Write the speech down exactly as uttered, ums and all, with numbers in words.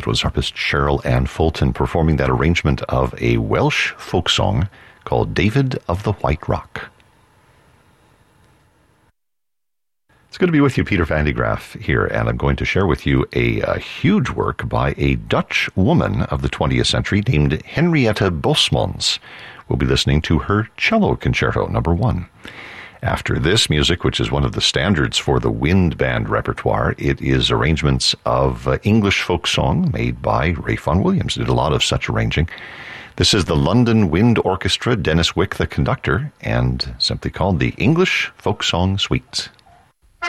That was harpist Cheryl Ann Fulton performing that arrangement of a Welsh folk song called David of the White Rock. It's good to be with you, Peter Van de Graaff here, and I'm going to share with you a, a huge work by a Dutch woman of the twentieth century named Henrietta Bosmans. We'll be listening to her cello concerto, number one. After this music, which is one of the standards for the wind band repertoire, it is arrangements of uh, English folk song made by Ray Vaughan Williams. Did a lot of such arranging. This is the London Wind Orchestra, Dennis Wick the conductor, and simply called the English Folk Song Suite.